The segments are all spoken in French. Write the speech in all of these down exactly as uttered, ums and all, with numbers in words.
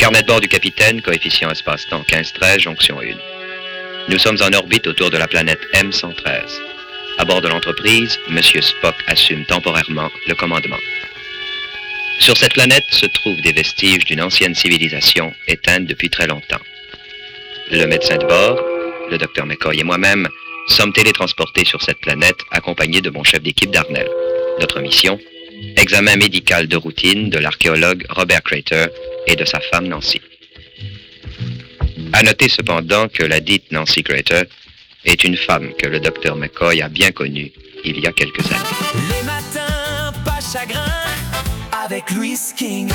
Carnet de bord du capitaine, coefficient espace-temps quinze treize, jonction un. Nous sommes en orbite autour de la planète M cent treize. À bord de l'entreprise, M. Spock assume temporairement le commandement. Sur cette planète se trouvent des vestiges d'une ancienne civilisation éteinte depuis très longtemps. Le médecin de bord, le docteur McCoy et moi-même sommes télétransportés sur cette planète accompagnés de mon chef d'équipe Darnell. Notre mission, examen médical de routine de l'archéologue Robert Crater et de sa femme Nancy. À noter cependant que la dite Nancy Crater est une femme que le docteur McCoy a bien connue il y a quelques années. Les matins, pas chagrin, avec Louis King.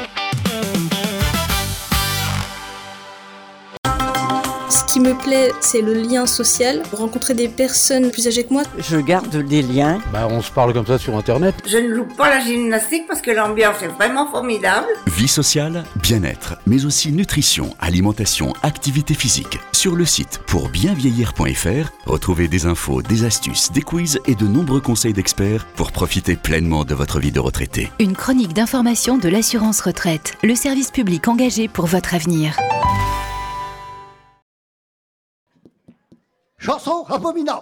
Ce qui me plaît, c'est le lien social, rencontrer des personnes plus âgées que moi. Je garde des liens. Bah, on se parle comme ça sur Internet. Je ne loupe pas la gymnastique parce que l'ambiance est vraiment formidable. Vie sociale, bien-être, mais aussi nutrition, alimentation, activité physique. Sur le site pour bien vieillir point f r, retrouvez des infos, des astuces, des quiz et de nombreux conseils d'experts pour profiter pleinement de votre vie de retraité. Une chronique d'information de l'assurance retraite, le service public engagé pour votre avenir. Chanson abominable.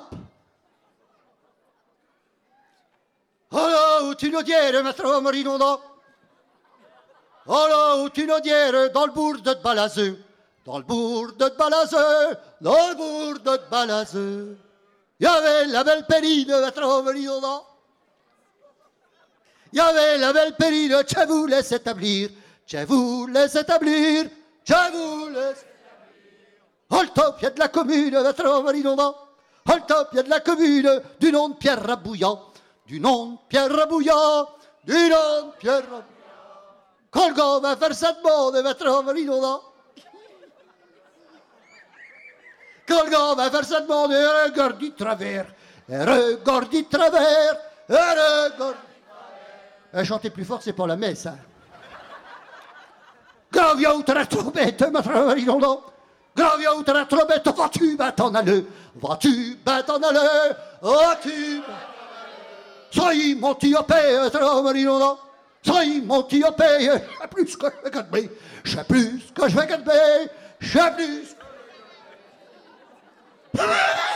Oh là, où tu nous dirais, maître Morinonda. Oh là, où tu nous dirais, dans le bourg de Balazeux. Dans le bourg de Balazeux. Dans le bourg de Balazeux. Il y avait la belle Périne, maître Morinonda. Il y avait la belle Périne, je vous laisse établir. Je vous laisse établir. Je vous laisse. Oh le top, il y a de la commune, maître Marinonda. Oh le top, il y a de la commune, du nom de Pierre Rabouillant. Du nom de Pierre Rabouillant. Du nom de Pierre Rabouillant. Quand le gars va faire sa demande, maître Marinonda. Quand le gars va faire sa demande, il regarde du travers. Il regarde du travers. Il regarde du travers. Chantez plus fort, c'est pas la messe, hein. Gravia ou la trompette, maître Marinonda. Gravia ou la trompette, vas-tu ben t'en aller, vas-tu ben t'en aller, vas-tu ben soyez mon tiopé, maître Marinonda. Soyez mon tiopé, je sais plus ce que je vais gagner, je sais plus ce que je vais gagner, je sais plus ce que je vais gagner.